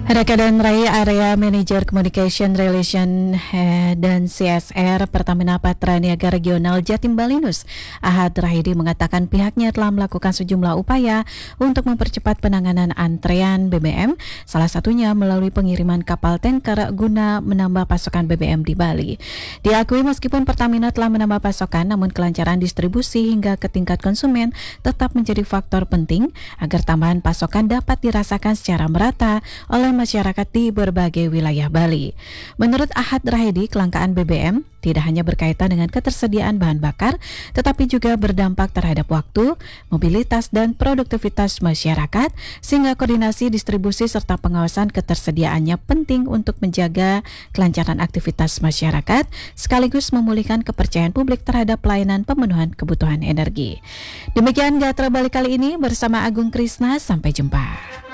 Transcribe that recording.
Rekan Rai Area Manager Communication Relation dan CSR Pertamina Patraniaga Regional Jatim Balinus, Ahad Rahidi mengatakan pihaknya telah melakukan sejumlah upaya untuk mempercepat penanganan antrean BBM, salah satunya melalui pengiriman kapal tanker guna menambah pasokan BBM di Bali. Diakui meskipun Pertamina telah menambah pasokan, namun kelancaran distribusi hingga ke tingkat konsumen tetap menjadi faktor penting agar tambahan pasokan dapat dirasakan secara merata oleh masyarakat di berbagai wilayah Bali. Menurut Ahad Rahidi, kelangkaan BBM tidak hanya berkaitan dengan ketersediaan bahan bakar, tetapi juga berdampak terhadap waktu, mobilitas, dan produktivitas masyarakat, sehingga koordinasi distribusi serta pengawasan ketersediaannya penting untuk menjaga kelancaran aktivitas masyarakat, sekaligus memulihkan kepercayaan publik terhadap pelayanan pemenuhan kebutuhan energi. Demikian Gatra Bali kali ini bersama Agung Krisna, sampai jumpa.